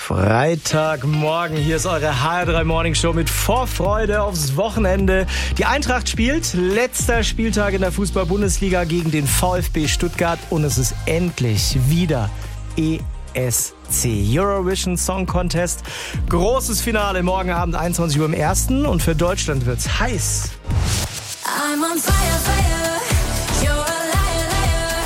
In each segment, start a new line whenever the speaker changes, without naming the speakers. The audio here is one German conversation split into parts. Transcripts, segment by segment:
Freitagmorgen, hier ist eure HR3 Morning Show mit Vorfreude aufs Wochenende. Die Eintracht spielt, letzter Spieltag in der Fußball-Bundesliga gegen den VfB Stuttgart und es ist endlich wieder ESC, Eurovision Song Contest. Großes Finale morgen Abend 21 Uhr im Ersten und für Deutschland wird's heiß.
I'm on fire, fire. You're a liar, liar.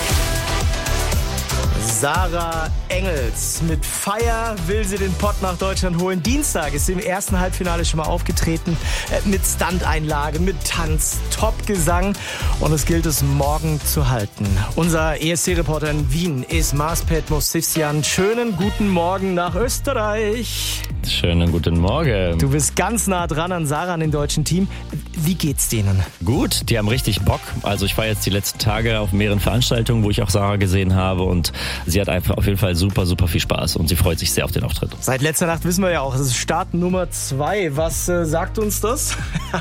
Sarah Engels. Mit Feier will sie den Pott nach Deutschland holen. Dienstag ist sie im ersten Halbfinale schon mal aufgetreten. Mit Stunt-Einlage, mit Tanz, Top-Gesang. Und es gilt es morgen zu halten. Unser ESC-Reporter in Wien ist Marspet Mosivsian. Schönen guten Morgen nach Österreich.
Schönen guten Morgen.
Du bist ganz nah dran an Sarah, an dem deutschen Team. Wie geht's denen?
Gut, die haben richtig Bock. Also ich war jetzt die letzten Tage auf mehreren Veranstaltungen, wo ich auch Sarah gesehen habe und sie hat einfach auf jeden Fall super viel Spaß und sie freut sich sehr auf den Auftritt.
Seit letzter Nacht wissen wir ja auch, es ist Start Nummer 2. Was sagt uns das?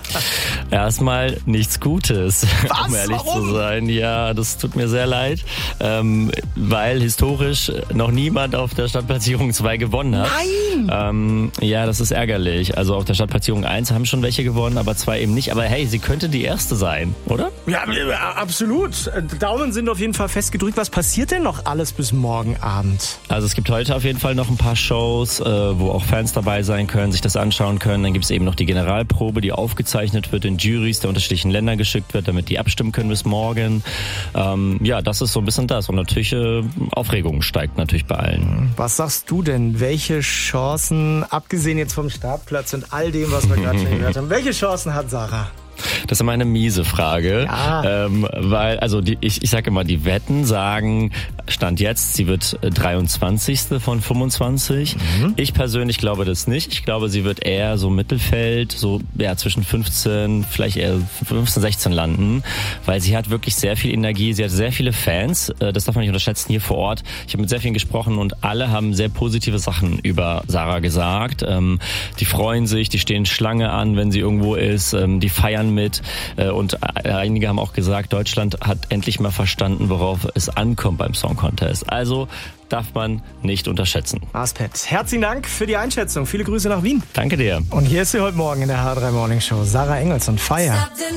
Erstmal nichts Gutes,
Was?
um ehrlich
Warum?
zu sein. Ja, das tut mir sehr leid, weil historisch noch niemand auf der Stadtplatzierung 2 gewonnen hat.
Nein!
Ja, das ist ärgerlich. Also auf der Stadtplatzierung 1 haben schon welche gewonnen, aber 2 eben nicht. Aber hey, sie könnte die erste sein, oder?
Ja, absolut. Daumen sind auf jeden Fall festgedrückt. Was passiert denn noch alles bis morgen Abend?
Also es gibt heute auf jeden Fall noch ein paar Shows, wo auch Fans dabei sein können, sich das anschauen können. Dann gibt es eben noch die Generalprobe, die aufgezeichnet wird in Juries der unterschiedlichen Länder geschickt wird, damit die abstimmen können bis morgen. Ja, das ist so ein bisschen das. Und natürlich Aufregung steigt natürlich bei allen.
Was sagst du denn? Welche Chancen, abgesehen jetzt vom Startplatz und all dem, was wir gerade schon gehört haben, welche Chancen hat Sarah?
Das ist immer eine miese Frage,
Ja.
weil also ich sage immer, die Wetten sagen, Stand jetzt, sie wird 23. von 25. Ich persönlich glaube das nicht. Ich glaube, sie wird eher so Mittelfeld, so ja zwischen 15, vielleicht eher 15, 16 landen, weil sie hat wirklich sehr viel Energie, sie hat sehr viele Fans, das darf man nicht unterschätzen hier vor Ort. Ich habe mit sehr vielen gesprochen und alle haben sehr positive Sachen über Sarah gesagt. Die freuen sich, die stehen Schlange an, wenn sie irgendwo ist, die feiern mit und einige haben auch gesagt, Deutschland hat endlich mal verstanden, worauf es ankommt beim Song Contest. Also darf man nicht unterschätzen.
Marspet, herzlichen Dank für die Einschätzung. Viele Grüße nach Wien.
Danke dir.
Und hier ist sie heute Morgen in der HR3 Morning Show. Sarah Engels und Feier.
Stop the